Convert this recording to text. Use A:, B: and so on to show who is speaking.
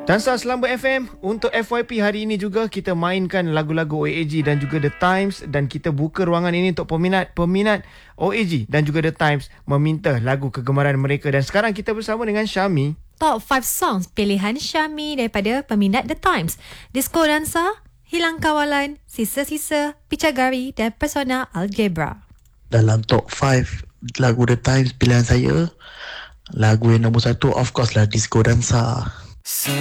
A: Dansa Selamba FM untuk FYP hari ini juga kita mainkan lagu-lagu OAG dan juga The Times, dan kita buka ruangan ini untuk peminat OAG dan juga The Times meminta lagu kegemaran mereka. Dan sekarang kita bersama dengan Syami.
B: Top 5 songs pilihan Syami daripada peminat The Times. Disco Dansa, Hilang Kawalan, Sisa-Sisa, Picagari dan Persona Algebra.
C: Dalam top 5 lagu The Times pilihan saya, lagu yang nombor 1 of course lah Disco Dansa.